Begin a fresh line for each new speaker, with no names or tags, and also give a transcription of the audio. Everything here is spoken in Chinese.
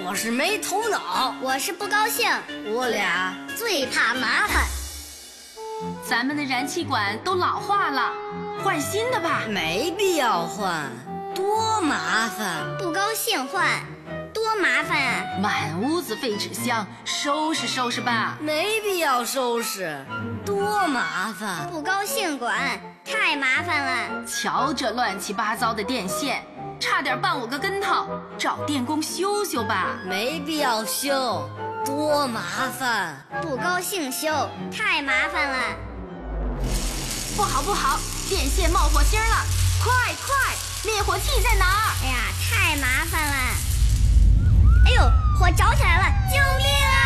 我是没头脑，
我是不高兴，
我俩
最怕麻烦。
咱们的燃气管都老化了，换新的吧。
没必要换，多麻烦。
不高兴换，多麻烦啊！
满屋子废纸箱，收拾收拾吧。
没必要收拾，多麻烦。
不高兴管，太麻烦了。
瞧这乱七八糟的电线，差点绊我个跟头，找电工修修吧。
没必要修，多麻烦。
不高兴修，太麻烦了。
不好不好，电线冒火星了，快快，灭火器在哪儿？
哎呀，太麻烦了。哎呦，火着起来了，救命啊！